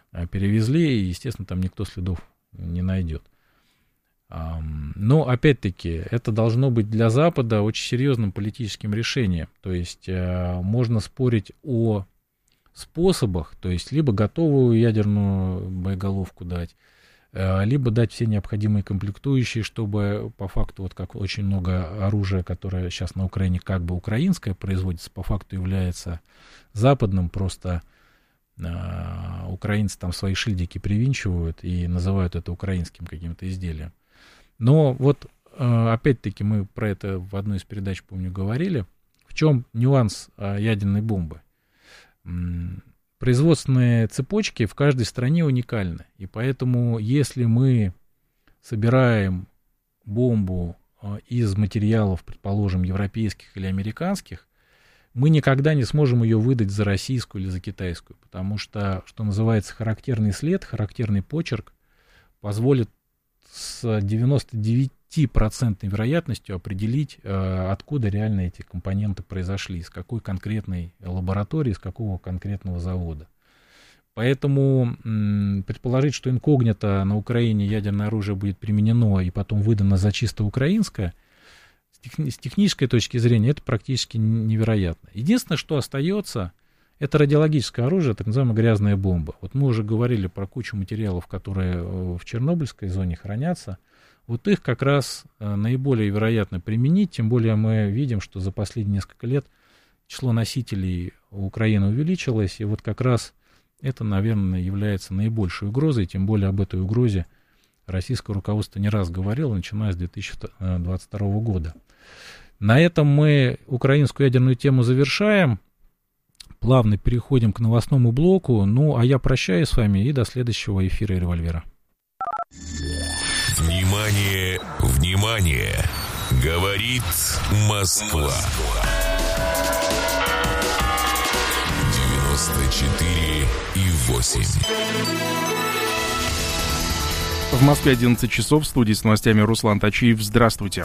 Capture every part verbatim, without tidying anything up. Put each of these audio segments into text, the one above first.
перевезли, и, естественно, там никто следов не найдет. Но, опять-таки, это должно быть для Запада очень серьезным политическим решением. То есть можно спорить о способах, то есть либо готовую ядерную боеголовку дать, либо дать все необходимые комплектующие, чтобы по факту, вот как очень много оружия, которое сейчас на Украине как бы украинское производится, по факту является западным, просто э, украинцы там свои шильдики привинчивают и называют это украинским каким-то изделием. Но вот э, опять-таки мы про это в одной из передач, помню, говорили. В чем нюанс э, ядерной бомбы? Производственные цепочки в каждой стране уникальны. И поэтому, если мы собираем бомбу из материалов, предположим, европейских или американских, мы никогда не сможем ее выдать за российскую или за китайскую. Потому что, что называется, характерный след, характерный почерк позволит с девяносто девять процентов вероятностью определить, откуда реально эти компоненты произошли, из какой конкретной лаборатории, из какого конкретного завода. Поэтому предположить, что инкогнито на Украине ядерное оружие будет применено и потом выдано за чисто украинское, с технической точки зрения это практически невероятно. Единственное, что остается, это радиологическое оружие, так называемая грязная бомба. Вот мы уже говорили про кучу материалов, которые в Чернобыльской зоне хранятся. Вот их как раз наиболее вероятно применить, тем более мы видим, что за последние несколько лет число носителей у Украины увеличилось, и вот как раз это, наверное, является наибольшей угрозой, тем более об этой угрозе российское руководство не раз говорило, начиная с две тысячи двадцать второго года. На этом мы украинскую ядерную тему завершаем, плавно переходим к новостному блоку, ну а я прощаюсь с вами и до следующего эфира «Револьвера». Внимание, внимание! Говорит Москва. девяносто четыре и восемь. В Москве одиннадцать часов, в студии с новостями Руслан Тачиев. Здравствуйте.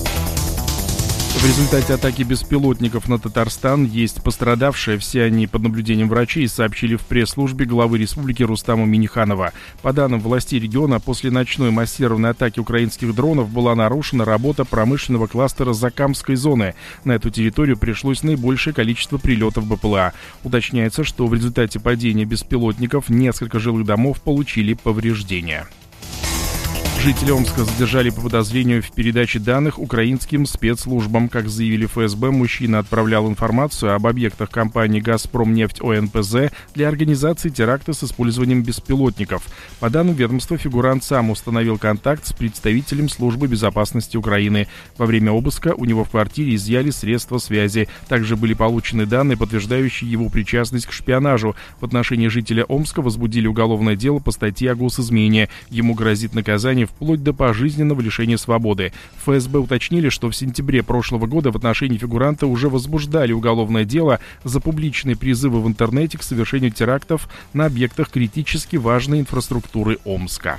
В результате атаки беспилотников на Татарстан есть пострадавшие. Все они под наблюдением врачей, сообщили в пресс-службе главы республики Рустама Минниханова. По данным властей региона, после ночной массированной атаки украинских дронов была нарушена работа промышленного кластера Закамской зоны. На эту территорию пришлось наибольшее количество прилетов БПЛА. Уточняется, что в результате падения беспилотников несколько жилых домов получили повреждения. Жители Омска задержали по подозрению в передаче данных украинским спецслужбам. Как заявили эф эс бэ, мужчина отправлял информацию об объектах компании «Газпромнефть» о эн пэ зэ для организации теракта с использованием беспилотников. По данным ведомства, фигурант сам установил контакт с представителем службы безопасности Украины. Во время обыска у него в квартире изъяли средства связи. Также были получены данные, подтверждающие его причастность к шпионажу. В отношении жителя Омска возбудили уголовное дело по статье о госизмене. Ему грозит наказание вплоть до пожизненного лишения свободы. В эф эс бэ уточнили, что в сентябре прошлого года в отношении фигуранта уже возбуждали уголовное дело за публичные призывы в интернете к совершению терактов на объектах критически важной инфраструктуры Омска.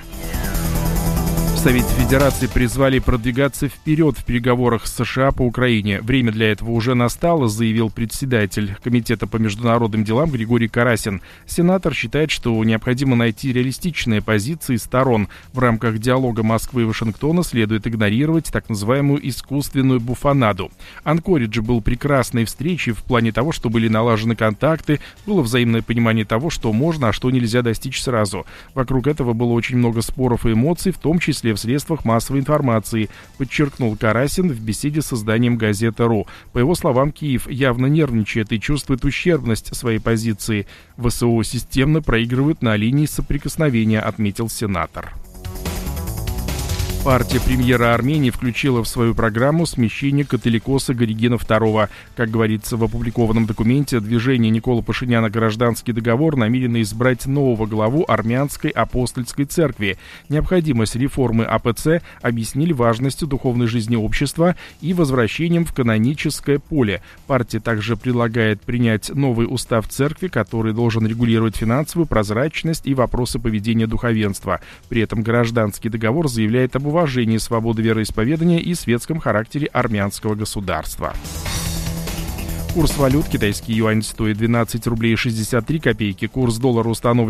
В Совете Федерации призвали продвигаться вперед в переговорах с США по Украине. Время для этого уже настало, заявил председатель Комитета по международным делам Григорий Карасин. Сенатор считает, что необходимо найти реалистичные позиции сторон. В рамках диалога Москвы и Вашингтона следует игнорировать так называемую искусственную буфанаду. Анкоридж был прекрасной встречей в плане того, что были налажены контакты, было взаимное понимание того, что можно, а что нельзя достичь сразу. Вокруг этого было очень много споров и эмоций, в том числе в средствах массовой информации, подчеркнул Карасин в беседе с изданием «Газета.ру». По его словам, Киев явно нервничает и чувствует ущербность своей позиции. вэ эс о системно проигрывают на линии соприкосновения, отметил сенатор. Партия премьера Армении включила в свою программу смещение католикоса Горигена второго. Как говорится в опубликованном документе, движение Никола Пашиняна «Гражданский договор» намерено избрать нового главу Армянской апостольской церкви. Необходимость реформы а пэ цэ объяснили важностью духовной жизни общества и возвращением в каноническое поле. Партия также предлагает принять новый устав церкви, который должен регулировать финансовую прозрачность и вопросы поведения духовенства. При этом «Гражданский договор» заявляет об уважении свободы вероисповедания и светском характере армянского государства. Курс валют: китайский юань стоит двенадцать рублей шестьдесят три копейки, курс доллара установлен